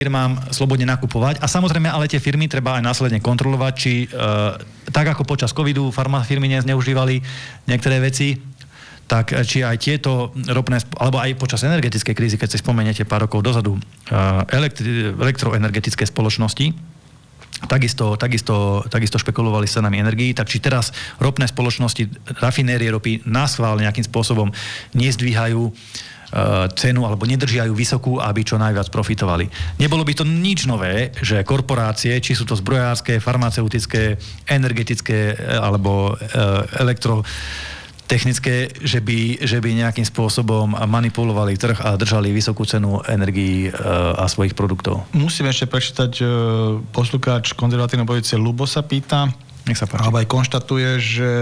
firmám slobodne nakupovať. A samozrejme, ale tie firmy treba aj následne kontrolovať, či tak ako počas covidu farmafirmy nezneužívali niektoré veci, tak či aj tieto ropné, alebo aj počas energetickej krízy, keď si spomeniete pár rokov dozadu, elektroenergetické spoločnosti, takisto špekulovali s cenami energií, tak či teraz ropné spoločnosti, rafinérie ropy naschvál nejakým spôsobom nezdvíhajú cenu alebo nedržiajú vysokú, aby čo najviac profitovali. Nebolo by to nič nové, že korporácie, či sú to zbrojárske, farmaceutické, energetické alebo elektrotechnické, že by nejakým spôsobom manipulovali trh a držali vysokú cenu energií a svojich produktov. Musím ešte prečítať, poslucháč konzervatívnej pozície Lubo sa pýta, nech sa páči. Alebo aj konštatuje, že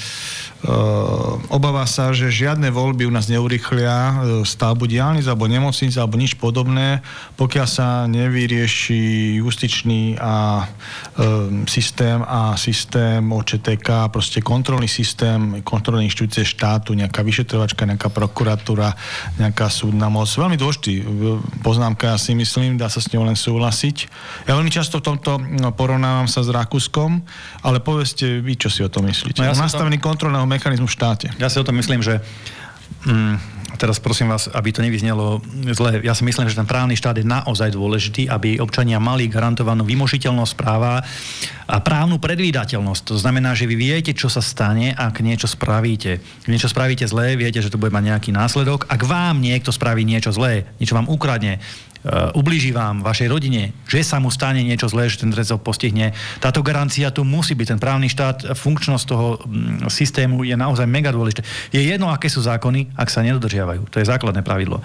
obáva sa, že žiadne voľby u nás neurýchlia stavbu diaľnic alebo nemocnic alebo nič podobné, pokiaľ sa nevyrieši justičný systém OČTK, proste kontrolný systém, kontrolné inštitúcie štátu, nejaká vyšetrovačka, nejaká prokuratúra, nejaká súdna moc. Veľmi dôležitý poznámka, ja si myslím, dá sa s ňou len súhlasiť. Ja veľmi často v tomto porovnávam sa s Rakúskom, ale povedzte vy, čo si o tom myslíte. No ja nastavený kontrolného mechanizmu v štáte. Ja si o tom myslím, že teraz prosím vás, aby to nevyznelo zle, ja si myslím, že ten právny štát je naozaj dôležitý, aby občania mali garantovanú vymožiteľnosť práva a právnu predvídateľnosť. To znamená, že vy viete, čo sa stane, ak niečo spravíte. Ak niečo spravíte zlé, viete, že to bude mať nejaký následok. Ak vám niekto spraví niečo zlé, niečo vám ukradne, ublíži vám, vašej rodine, že sa mu stane niečo zlé, že ten trest ho postihne. Táto garancia tu musí byť. Ten právny štát, funkčnosť toho systému je naozaj mega dôležité. Je jedno, aké sú zákony, ak sa nedodržiavajú. To je základné pravidlo.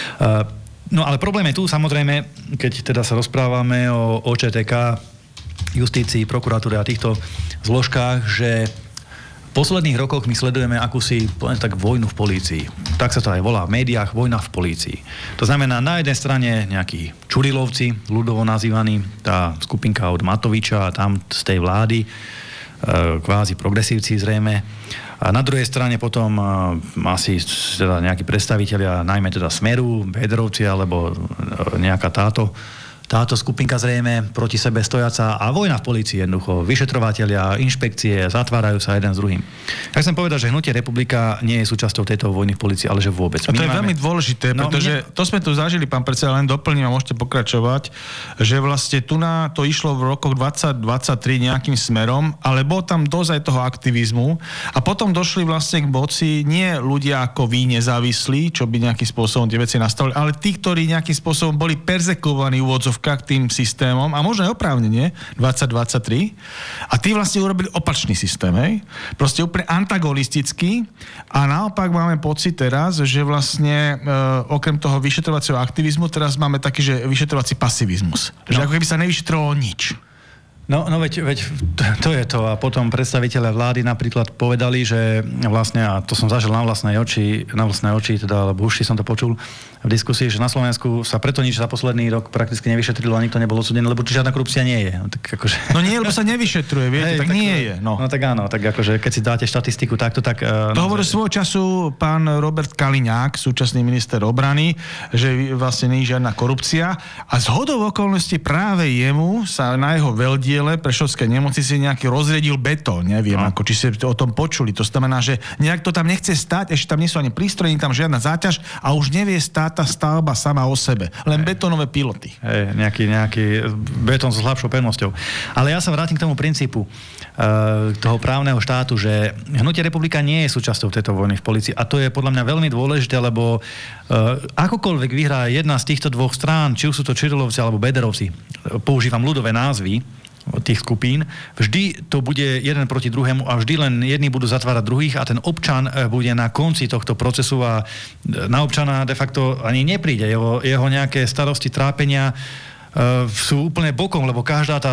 No ale problém je tu, samozrejme, keď teda sa rozprávame o OČTK, justícii, prokuratúre a týchto zložkách, že v posledných rokoch my sledujeme akúsi, poviem tak, vojnu v polícii. Tak sa to aj volá v médiách, vojna v polícii. To znamená, na jednej strane nejakí čurilovci, ľudovo nazývaní, tá skupinka od Matoviča a tam z tej vlády, kvázi progresívci zrejme. A na druhej strane potom asi teda nejakí predstavitelia, najmä teda Smeru, Bedrovci alebo nejaká táto skupinka zrejme proti sebe stojaca a vojna v polícii jednoducho. Vyšetrovatelia, inšpekcie, zatvárajú sa jeden s druhým. Ja chcem povedať, že Hnutie Republika nie je súčasťou tejto vojny v polícii, ale že vôbec. A to je veľmi dôležité, pretože to sme tu zažili, pán predseda, len doplním a môžete pokračovať, že vlastne tu to išlo v rokoch 2023 nejakým smerom, ale bol tam dosť aj toho aktivizmu a potom došli vlastne k moci nie ľudia ako vy nezávislí, čo by nejakým spôsobom tie veci nastavili, ale tí, ktorí nejakým spôsobom boli perzekovaní k tým systémom, a možno aj oprávnene, 2023, a tí vlastne urobili opačný systém, hej? Proste úplne antagonistický a naopak máme pocit teraz, že vlastne okrem toho vyšetrovacieho aktivizmu teraz máme taký, že vyšetrovací pasivizmus. Že ako keby sa nevyšetrovalo nič. No veď to je to. A potom predstavitelia vlády napríklad povedali, že vlastne, a to som zažil na vlastné oči, teda, alebo uši som to počul v diskusii, že na Slovensku sa preto nič za posledný rok prakticky nevyšetrilo a nikto nebol odsudený, lebo tu žiadna korupcia nie je. No, tak akože... No nie, lebo sa nevyšetruje, viete, tak nie je. No tak áno, tak akože keď si dáte štatistiku takto, tak... To hovoril svojho času pán Robert Kaliňák, súčasný minister obrany, že vlastne nie je žiadna korupcia a zhodou okolností práve jemu sa na jeho veľdiele Prešovskej nemocnice nejaký rozriedil betón, neviem, ako či ste o tom počuli. To znamená, že nejak to tam nechce stať, ešte tam nie sú ani prístroje, tam žiadna záťaž a už nevie stáť tá stavba sama o sebe. Len betónové piloty. Nejaký betón so slabšou pevnosťou. Ale ja sa vrátim k tomu princípu toho právneho štátu, že Hnutie Republika nie je súčasťou tejto vojny v polícii a to je podľa mňa veľmi dôležité, lebo akokoľvek vyhrá jedna z týchto dvoch strán, či už sú to Čurilovci alebo Bederovci, používam ľudové názvy tých skupín, vždy to bude jeden proti druhému a vždy len jedni budú zatvárať druhých a ten občan bude na konci tohto procesu a na občana de facto ani nepríde. Jeho nejaké starosti, trápenia sú úplne bokom, lebo každá tá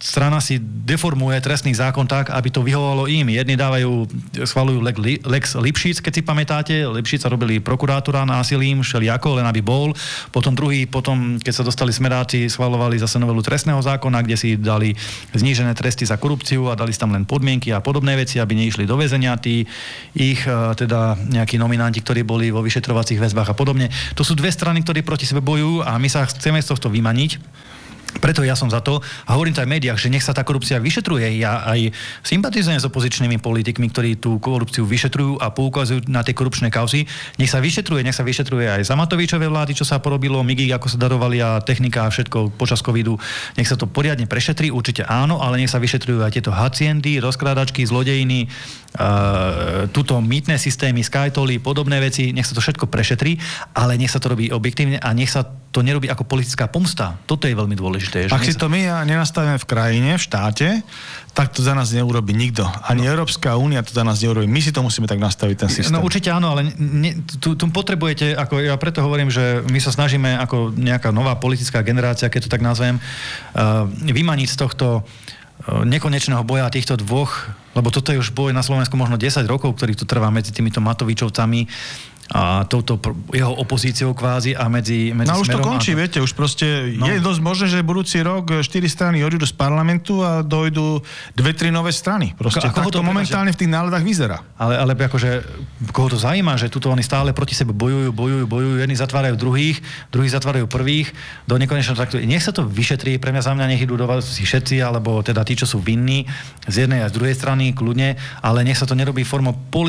strana si deformuje trestný zákon tak, aby to vyhovovalo im. Jedni schvaľujú Lex Lipšic, keď si pamätáte. Lipšica robili prokurátora násilím, všelijako, len aby bol. Potom druhý, keď sa dostali smeráci, schvaľovali zase novelu trestného zákona, kde si dali znížené tresty za korupciu a dali si tam len podmienky a podobné veci, aby neišli do väzenia tí ich teda nejakí nominanti, ktorí boli vo vyšetrovacích väzbách a podobne. To sú dve strany, ktoré proti sebe bojujú a my sa chceme z tohto vymaniť. Preto ja som za to a hovorím to aj v médiách, že nech sa tá korupcia vyšetruje. Ja aj sympatizujem s opozičnými politikmi, ktorí tú korupciu vyšetrujú a poukazujú na tie korupčné kauzy. Nech sa vyšetruje aj za Matovičovej vlády, čo sa porobilo, migy, ako sa darovali a technika a všetko počas covidu. Nech sa to poriadne prešetrí, určite áno, ale nech sa vyšetrujú aj tieto haciendy, rozkrádačky, zlodejiny, túto mýtne systémy, skytoly, podobné veci, nech sa to všetko prešetrí, ale nech sa to robí objektívne a nech sa to nerobí ako politická pomsta. Toto je veľmi dôležité. Ak si to my nenastavíme v krajine, v štáte, tak to za nás neurobí nikto. Ani Európska únia to za nás neurobí. My si to musíme tak nastaviť, ten systém. No určite áno, ale tu potrebujete, ako ja preto hovorím, že my sa snažíme ako nejaká nová politická generácia, keď to tak nazvem, vymaniť z tohto nekonečného boja týchto dvoch, lebo toto je už boj na Slovensku možno 10 rokov, ktorý tu trvá medzi týmito Matovičovcami a touto jeho opozíciou kvázi a medzi no už to končí, viete, už proste je dosť možné, že budúci rok 4 strany odídu z parlamentu a dojdú 2-3 nové strany. Proste tak to momentálne v tých náladách vyzerá. Ale akože, koho to zaujíma, že tuto oni stále proti sebe bojujú, jedni zatvárajú druhých, druhí zatvárajú prvých, do nekonečného takto. Nech sa to vyšetrí, pre mňa za mňa nech idú do vás všetci, alebo teda tí, čo sú vinní, z jednej a z druhej strany, kľudne, ale nech sa to nerobí formou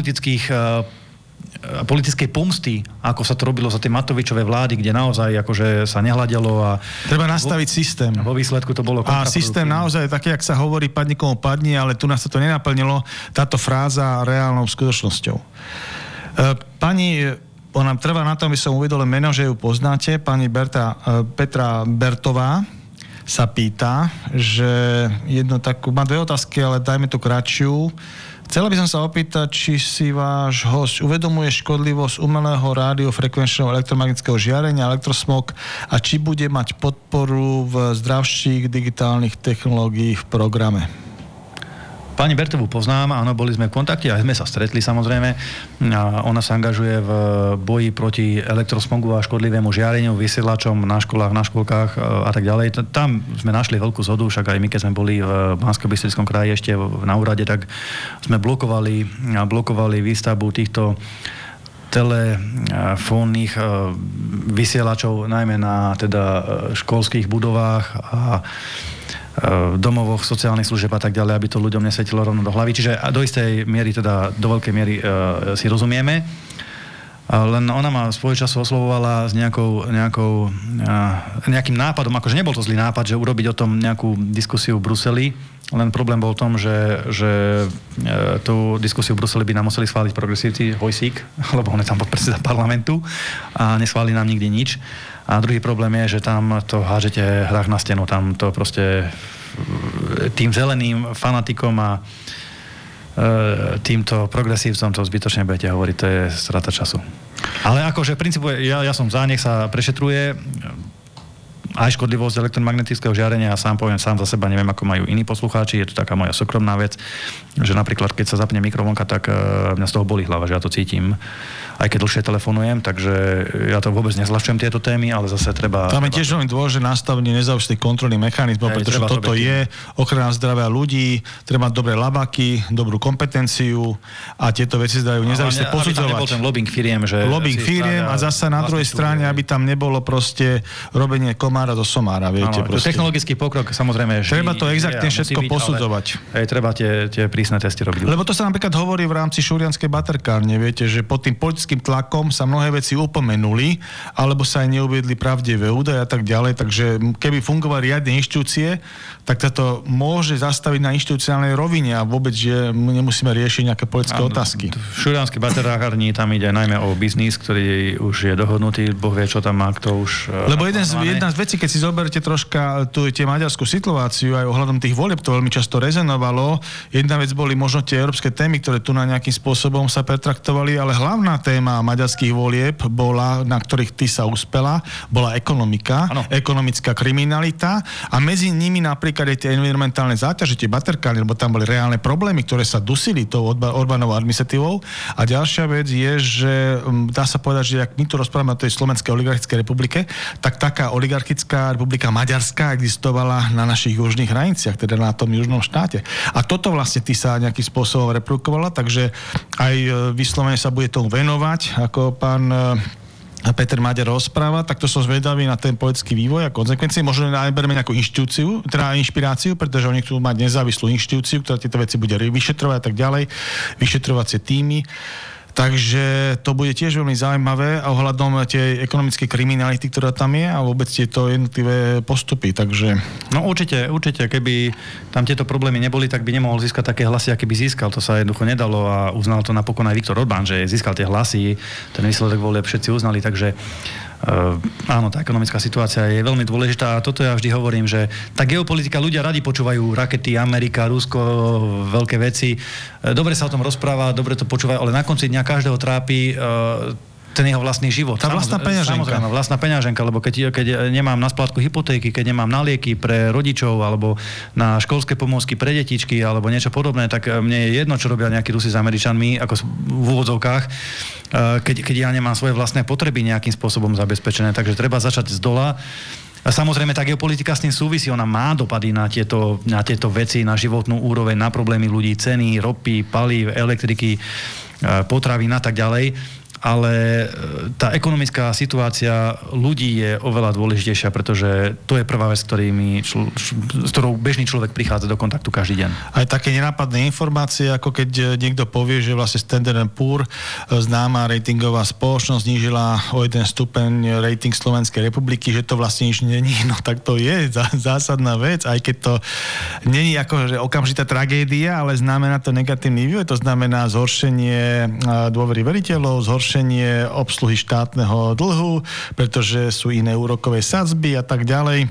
politickej pomsty, ako sa to robilo za tie Matovičové vlády, kde naozaj akože sa nehľadelo a... Treba nastaviť systém. Vo výsledku to bolo kontraproduktívne. A systém naozaj taký, jak sa hovorí, padni komu padni, ale tu nás sa to nenaplnilo, táto fráza reálnou skutočnosťou. Ona trvá na tom, by som uvedol meno, že ju poznáte, pani Petra Bertová sa pýta, že má dve otázky, ale dajme tu kratšiu. Chcela by som sa opýtať, či si váš hosť uvedomuje škodlivosť umelého rádiofrekvenčného elektromagnetického žiarenia, elektrosmog a či bude mať podporu v zdravších digitálnych technológiách v programe. Pani Bertovú poznám, áno, boli sme v kontakte, aj sme sa stretli samozrejme. Ona sa angažuje v boji proti elektrosmogu a škodlivému žiareniu, vysielačom na školách, na školkách a tak ďalej. Tam sme našli veľkú zhodu, však aj my, keď sme boli v Banskobystrickom kraji ešte na úrade, tak sme blokovali výstavbu týchto telefónnych vysielačov, najmä na teda školských budovách a domovoch, sociálnych služieb a tak ďalej, aby to ľuďom nesvetilo rovno do hlavy. Čiže do istej miery, teda do veľkej miery si rozumieme. Len ona ma svoj čas oslovovala s nejakým nápadom, akože nebol to zlý nápad, že urobiť o tom nejakú diskusiu v Bruseli. Len problém bol v tom, že tú diskusiu v Bruseli by nám museli schváliť progresívci Hojsík, lebo on je tam podpredseda parlamentu a neschválili nám nikdy nič. A druhý problém je, že tam to hážete hrách na stenu, tam to proste tým zeleným fanatikom a týmto progresívcom to zbytočne budete hovoriť, to je strata času. Ale akože v princípu ja som za, nech sa prešetruje aj škodlivosť elektromagnetického žiarenia a sám za seba, neviem, ako majú iní poslucháči, je to taká moja súkromná vec, že napríklad, keď sa zapne mikrovlnka, tak mňa z toho bolí hlava, že ja to cítim, aj keď dlhšie telefonujem, takže ja to vôbec nezľahčujem tieto témy, ale zase treba... Tam je tiež veľmi dôležité nastavenie nezávislých kontrolných mechanizmov, pretože toto je ochrana zdravia ľudí, treba mať dobré labaky, dobrú kompetenciu a tieto veci dajú nezávisle posudzovať. Aby tam nebol ten lobbying firiem, že... Lobbying firiem a zase na druhej strane, aby tam nebolo proste robenie komára do somára, viete. Áno, technologický pokrok, samozrejme... Treba to exaktne všetko posudzovať. Treba tie prísne testy robiť. Lebo to sa napríklad hovorí v rámci šurianskej baterkárne, viete, že pod tým politickým tlakom sa mnohé veci upomenuli, alebo sa aj neuviedli pravdivé údaje a tak ďalej, takže keby fungovali riadne inštitúcie, tak sa to môže zastaviť na inštitucionálnej rovine a vôbec, že nemusíme riešiť nejaké politické otázky. V šurianskej baterkárni tam ide najmä o biznis, ktorý už je dohodnutý, Boh vie, čo tam má, kto už... Lebo jedna z vecí, veci, keď si zoberte troška tie maďarskú situáciu aj ohľadom tých volieb, to veľmi často rezonovalo. Jedna vec boli možno tie európske témy, ktoré tu na nejakým spôsobom sa pertraktovali, ale hlavná téma maďarských volieb bola, na ktorých ty sa uspela, bola ekonomika, ekonomická kriminalita a medzi nimi napríklad aj tie environmentálne záťaže, tie baterkány, lebo tam boli reálne problémy, ktoré sa dusili tou Orbánovou administratívou. A ďalšia vec je, že dá sa povedať, že ak my tu rozprávame o tej Slovenskej oligarchickej republike, tak taká oligarchická republika Maďarská existovala na našich južných hraniciach, teda na tom južnom štáte. A toto vlastne ty sa nejakým spôsobom reprodukovala, takže aj vyslovene sa bude tomu venovať, ako pán Peter Maďar rozpráva, tak to som zvedavý na ten politický vývoj a konzekvencie. Možno najberme nejakú inštitúciu, teda inšpiráciu, pretože oni chcú mať nezávislú inštitúciu, ktorá tieto veci bude vyšetrovať a tak ďalej, vyšetrovacie týmy. Takže to bude tiež veľmi zaujímavé ohľadom tej ekonomickej kriminality, ktorá tam je a vôbec tieto jednotlivé postupy. Takže... No určite, keby tam tieto problémy neboli, tak by nemohol získať také hlasy, aké by získal. To sa jednoducho nedalo a uznal to napokon aj Viktor Orbán, že získal tie hlasy, ten výsledok volieb všetci uznali, takže áno, tá ekonomická situácia je veľmi dôležitá a toto ja vždy hovorím, že tá geopolitika, ľudia radi počúvajú rakety, Amerika, Rusko, veľké veci. Dobre sa o tom rozpráva, dobre to počúvajú, ale na konci dňa každého trápi ten jeho vlastný život. Tá vlastná peňaženka. Samozrejme, vlastná peňaženka, lebo keď nemám na splátku hypotéky, keď nemám na lieky pre rodičov, alebo na školské pomôcky pre detičky, alebo niečo podobné, tak mne je jedno, čo robia nejakí Rusi s Američanmi, ako v úvodzovkách, keď ja nemám svoje vlastné potreby nejakým spôsobom zabezpečené. Takže treba začať z dola. A samozrejme, tá geopolitika s tým súvisí, ona má dopady na tieto veci, na životnú úroveň, na problémy ľudí, ceny, ropy, palív, elektriky, potravín a tak ďalej. Ale tá ekonomická situácia ľudí je oveľa dôležitejšia, pretože to je prvá vec, s ktorou bežný človek prichádza do kontaktu každý deň. Aj také nenápadné informácie, ako keď niekto povie, že vlastne Standard & Poor, známa ratingová spoločnosť, znížila o 1 stupeň rating Slovenskej republiky, že to vlastne nič není. No tak to je zásadná vec, aj keď to není akože okamžitá tragédia, ale znamená to negatívny vývoj, to znamená zhoršenie dôvery veriteľov, zhoršenie obsluhy štátneho dlhu, pretože sú iné úrokové sadzby a tak ďalej.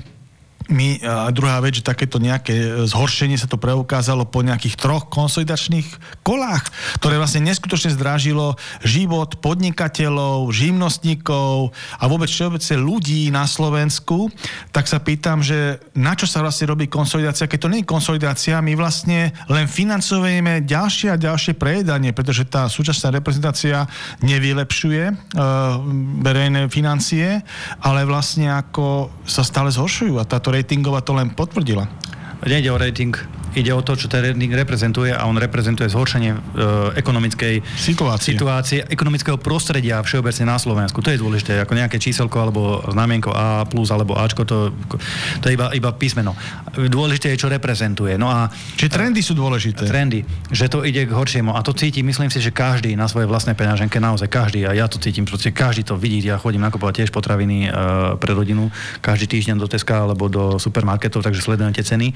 A druhá vec, že takéto nejaké zhoršenie sa to preukázalo po nejakých 3 konsolidačných kolách, ktoré vlastne neskutočne zdrážilo život podnikateľov, živnostníkov a vôbec všeobecne ľudí na Slovensku. Tak sa pýtam, že na čo sa vlastne robí konsolidácia? Keď to nie je konsolidácia, my vlastne len financujeme ďalšie a ďalšie prejedanie, pretože tá súčasná reprezentácia nevylepšuje verejné financie, ale vlastne ako sa stále zhoršujú a táto ratingová to len potvrdila. Nejde o rating, ide o to, čo ten rating reprezentuje a on reprezentuje zhoršenie ekonomickej situácie, ekonomického prostredia všeobecne na Slovensku. To je dôležité, ako nejaké číselko alebo znamienko A plus alebo Ačko, to je iba písmeno. Dôležité je, čo reprezentuje. No a čiže trendy sú dôležité. Trendy, že to ide k horšiemu a to cíti, myslím si, že každý na svojej vlastnej peňaženke, naozaj každý, a ja to cítim, proste každý to vidí. Ja chodím nakupovať tiež potraviny pre rodinu každý týždeň do Teska alebo do supermarketov, takže sledujem tie ceny.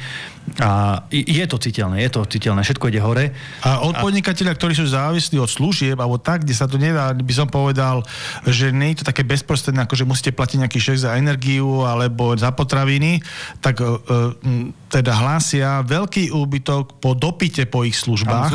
A je to citeľné, všetko ide hore. A od podnikateľa, ktorí sú závislí od služieb, alebo tak, kde sa to nedá, by som povedal, že nie je to také bezprostredné, ako že musíte platiť nejaký šek za energiu alebo za potraviny, tak teda hlásia veľký úbytok po dopite po ich službách.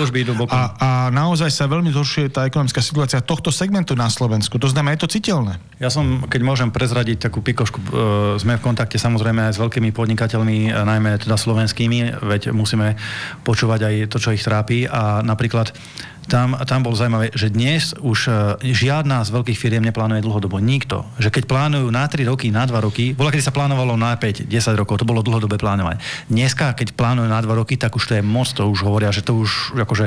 A naozaj sa veľmi zhoršuje tá ekonomická situácia tohto segmentu na Slovensku. To znamená, je to citeľné. Ja som, keď môžem prezradiť takú pikošku, sme v kontakte samozrejme aj s veľkými podnikateľmi, najmä teda slovenskými, veď musíme počúvať aj to, čo ich trápi a napríklad tam bolo zaujímavé, že dnes už žiadna z veľkých firiem neplánuje dlhodobo. Nikto. Že keď plánujú na 3 roky, na 2 roky, kedy sa plánovalo na 5, 10 rokov, to bolo dlhodobé plánovanie. Dneska, keď plánujú na 2 roky, tak už to je moc, to už hovoria, že to už akože,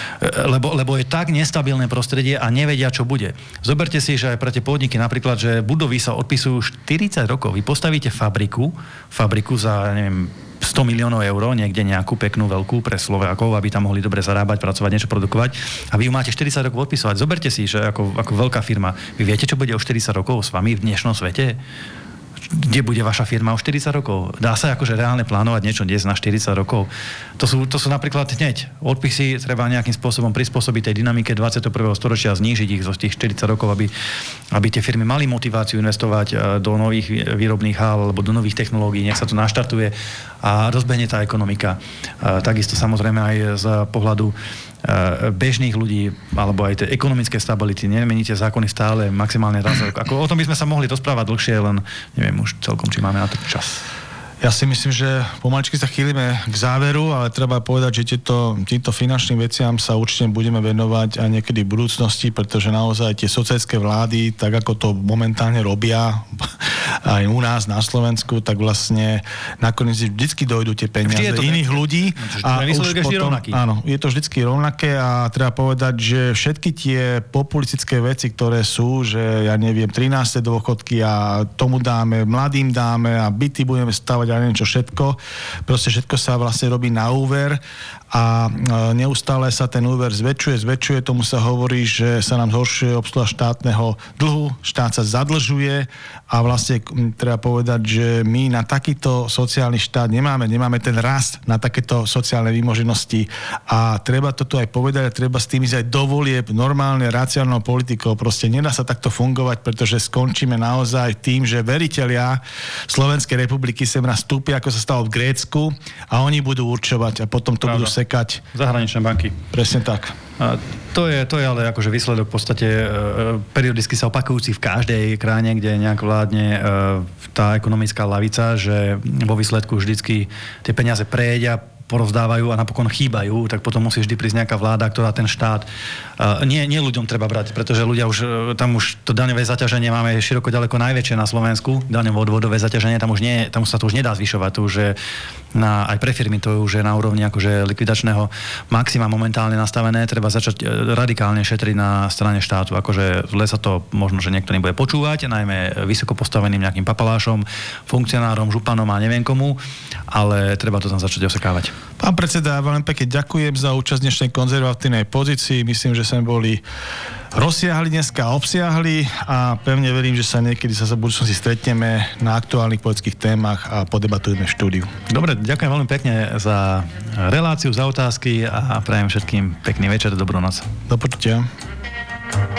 lebo je tak nestabilné prostredie a nevedia, čo bude. Zoberte si, že aj pre tie podniky napríklad, že budovy sa odpisujú 40 rokov. Vy postavíte fabriku za, neviem, 100 miliónov eur, niekde nejakú peknú veľkú pre Slovákov, aby tam mohli dobre zarábať, pracovať, niečo produkovať. A vy ju máte 40 rokov odpisovať. Zoberte si, že ako veľká firma, vy viete, čo bude o 40 rokov s vami v dnešnom svete? kde bude vaša firma o 40 rokov. Dá sa akože reálne plánovať niečo dnes na 40 rokov. To sú napríklad hneď odpisy, treba nejakým spôsobom prispôsobiť tej dynamike 21. storočia, znížiť ich zo tých 40 rokov, aby tie firmy mali motiváciu investovať do nových výrobných hál alebo do nových technológií, nech sa to naštartuje a rozbehne tá ekonomika. Takisto samozrejme aj z pohľadu bežných ľudí, alebo aj tej ekonomické stability. Nemeníte zákony stále maximálne raz. O tom by sme sa mohli rozprávať dlhšie, len neviem už celkom, či máme na to čas. Ja si myslím, že pomaličky sa chýlime k záveru, ale treba povedať, že týmto finančným veciam sa určite budeme venovať aj niekedy v budúcnosti, pretože naozaj tie sociálske vlády, tak ako to momentálne robia aj u nás na Slovensku, tak vlastne nakoniec vždycky dojdú tie peniaze iných ľudí. A už potom, áno, je to vždycky rovnaké a treba povedať, že všetky tie populistické veci, ktoré sú, že ja neviem, 13. dôchodky a tomu dáme, mladým dáme a byty budeme stavať a neviem čo všetko. Proste všetko sa vlastne robí na úver a neustále sa ten úver zväčšuje. Tomu sa hovorí, že sa nám zhoršuje obsluha štátneho dlhu, štát sa zadlžuje a vlastne treba povedať, že my na takýto sociálny štát nemáme ten rast na takéto sociálne výmoženosti a treba to tu aj povedať a treba s tým ísť aj do volieb normálne racionálnou politikou. Proste nedá sa takto fungovať, pretože skončíme naozaj tým, že veritelia Slovenskej republiky sem nastúpia, ako sa stalo v Grécku a oni budú určovať a potom to budú sekať. Zahraničné banky. Presne tak. A to je ale akože výsledok v podstate periodicky sa opakujúci v každej krajine, kde nejak vládne tá ekonomická lavica, že vo výsledku vždycky tie peniaze prejedia, porozdávajú a napokon chýbajú, tak potom musí vždy prísť nejaká vláda, ktorá ten štát nie ľuďom treba brať, pretože ľudia tam už to daňové zaťaženie máme široko ďaleko najväčšie na Slovensku, daňovo-odvodové zaťaženie, tam sa to už nedá zvyšovať, to už je aj pre firmy to už je na úrovni akože likvidačného maxima momentálne nastavené, treba začať radikálne šetriť na strane štátu, akože zle sa to možno, že niekto nebude počúvať, najmä vysoko postaveným nejakým papalášom, funkcionárom, županom a neviem komu, ale treba to tam začať osekávať. Pán predseda, veľmi pekne ďakujem za účasť dnešnej konzervatívnej pozícii. Myslím, že sme boli rozsiahli dneska a obsiahli a pevne verím, že sa niekedy v budúcnosti stretneme na aktuálnych politických témach a podebatujeme v štúdiu. Dobre, ďakujem veľmi pekne za reláciu, za otázky a prajem všetkým pekný večer, dobrú noc. Do počutia.